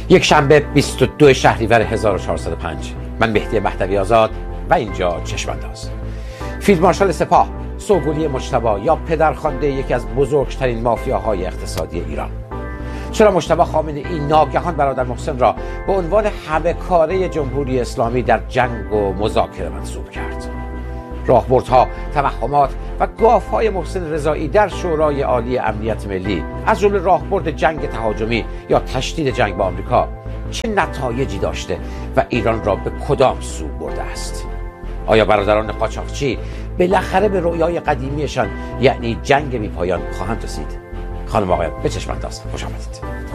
یک شنبه 22 شهریور 1405. من مهدی مهدوی آزاد و اینجا چشم‌انداز. فیلد مارشال سپاه سوگلی مجتبی یا پدرخوانده یکی از بزرگترین مافیاهای اقتصادی ایران. چرا مجتبی خامنه‌ای ناگهان برادر محسن را به عنوان همه کاره جمهوری اسلامی در جنگ و مذاکره منصوب کرد؟ راهبردها، توهمات و گاف‌های محسن رضایی در شورای عالی امنیت ملی از جمله راهبرد جنگ تهاجمی یا تشدید جنگ با آمریکا چه نتایجی داشته و ایران را به کدام سو برده است؟ آیا برادران قاچاقچی بالاخره به رویای قدیمیشان یعنی جنگ بی‌پایان خواهند رسید؟ خانم آقایان، به چشم انداز، خوش آمدید.